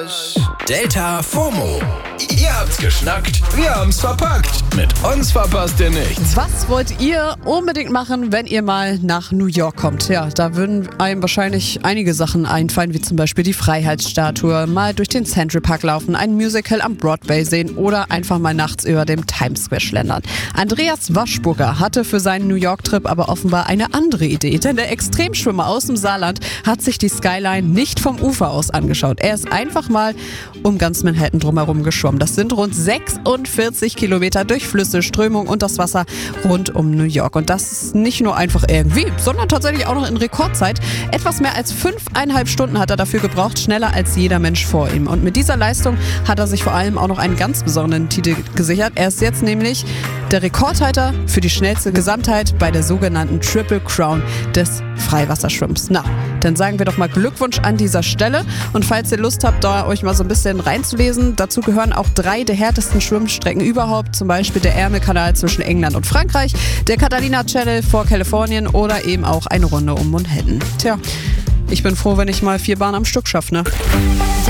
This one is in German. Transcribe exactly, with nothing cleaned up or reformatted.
Delta FOMO. Ihr habt's geschnackt, wir haben's verpackt. Mit uns verpasst ihr nichts. Was wollt ihr unbedingt machen, wenn ihr mal nach New York kommt? Ja, da würden einem wahrscheinlich einige Sachen einfallen, wie zum Beispiel die Freiheitsstatue, mal durch den Central Park laufen, ein Musical am Broadway sehen oder einfach mal nachts über dem Times Square schlendern. Andreas Waschburger hatte für seinen New York-Trip aber offenbar eine andere Idee, denn der Extremschwimmer aus dem Saarland hat sich die Skyline nicht vom Ufer aus angeschaut. Er ist einfach mal um ganz Manhattan drumherum geschwommen. Das sind rund sechsundvierzig Kilometer durch Flüsse, Strömung und das Wasser rund um New York. Und das ist nicht nur einfach irgendwie, sondern tatsächlich auch noch in Rekordzeit. Etwas mehr als fünfeinhalb Stunden hat er dafür gebraucht, schneller als jeder Mensch vor ihm. Und mit dieser Leistung hat er sich vor allem auch noch einen ganz besonderen Titel gesichert. Er ist jetzt nämlich der Rekordhalter für die schnellste Gesamtheit bei der sogenannten Triple Crown des Freiwasserschwimmens. Na, dann sagen wir doch mal Glückwunsch an dieser Stelle. Und falls ihr Lust habt, da euch mal so ein bisschen reinzulesen, dazu gehören auch drei der härtesten Schwimmstrecken überhaupt, zum Beispiel der Ärmelkanal zwischen England und Frankreich, der Catalina Channel vor Kalifornien oder eben auch eine Runde um Manhattan. Tja, ich bin froh, wenn ich mal vier Bahnen am Stück schaffe, ne?